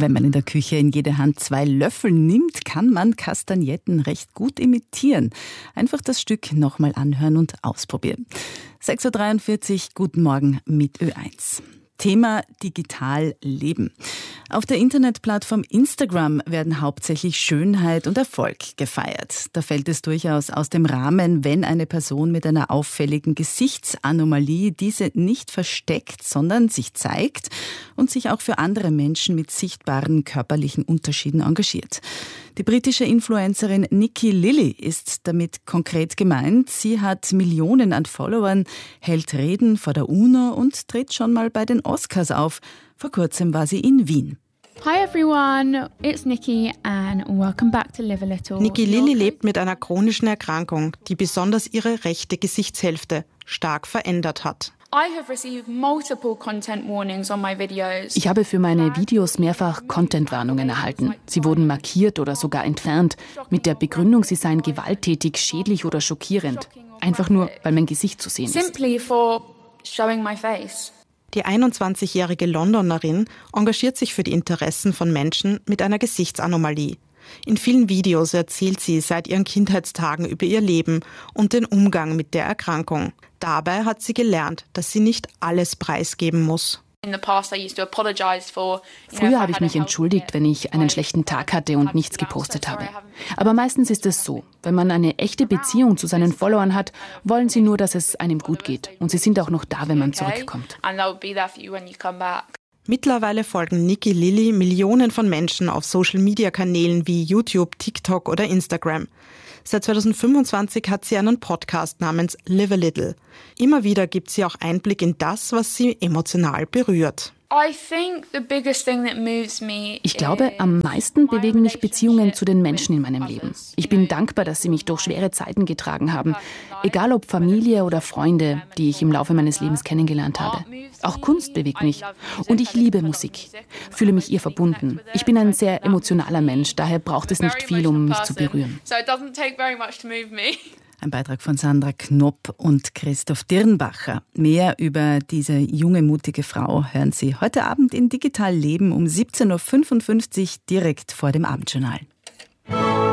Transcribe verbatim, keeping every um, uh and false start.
Wenn man in der Küche in jede Hand zwei Löffel nimmt, kann man Kastagnetten recht gut imitieren. Einfach das Stück nochmal anhören und ausprobieren. sechs Uhr dreiundvierzig, guten Morgen mit Ö eins. Thema digital leben. Auf der Internetplattform Instagram werden hauptsächlich Schönheit und Erfolg gefeiert. Da fällt es durchaus aus dem Rahmen, wenn eine Person mit einer auffälligen Gesichtsanomalie diese nicht versteckt, sondern sich zeigt und sich auch für andere Menschen mit sichtbaren körperlichen Unterschieden engagiert. Die britische Influencerin Nikki Lilly ist damit konkret gemeint. Sie hat Millionen an Followern, hält Reden vor der UNO und tritt schon mal bei den Oscars auf. Vor kurzem war sie in Wien. Hi everyone, it's Nikki and welcome back to Live a Little. Nikki Lilly lebt mit einer chronischen Erkrankung, die besonders ihre rechte Gesichtshälfte stark verändert hat. Ich habe für meine Videos mehrfach Content-Warnungen erhalten. Sie wurden markiert oder sogar entfernt, mit der Begründung, sie seien gewalttätig, schädlich oder schockierend. Einfach nur, weil mein Gesicht zu sehen ist. Die einundzwanzigjährige Londonerin engagiert sich für die Interessen von Menschen mit einer Gesichtsanomalie. In vielen Videos erzählt sie seit ihren Kindheitstagen über ihr Leben und den Umgang mit der Erkrankung. Dabei hat sie gelernt, dass sie nicht alles preisgeben muss. Früher habe ich mich entschuldigt, wenn ich einen schlechten Tag hatte und nichts gepostet habe. Aber meistens ist es so, wenn man eine echte Beziehung zu seinen Followern hat, wollen sie nur, dass es einem gut geht. Und sie sind auch noch da, wenn man zurückkommt. Mittlerweile folgen Nikki Lilly Millionen von Menschen auf Social-Media-Kanälen wie YouTube, TikTok oder Instagram. Seit zweitausendfünfundzwanzig hat sie einen Podcast namens Live a Little. Immer wieder gibt sie auch Einblick in das, was sie emotional berührt. Ich glaube, am meisten bewegen mich Beziehungen zu den Menschen in meinem Leben. Ich bin dankbar, dass sie mich durch schwere Zeiten getragen haben. Egal ob Familie oder Freunde, die ich im Laufe meines Lebens kennengelernt habe. Auch Kunst bewegt mich. Und ich liebe Musik. Fühle mich ihr verbunden. Ich bin ein sehr emotionaler Mensch, daher braucht es nicht viel, um mich zu berühren. Ein Beitrag von Sandra Knopp und Christoph Dirnbacher. Mehr über diese junge, mutige Frau hören Sie heute Abend in Digital Leben um siebzehn Uhr fünfundfünfzig direkt vor dem Abendjournal.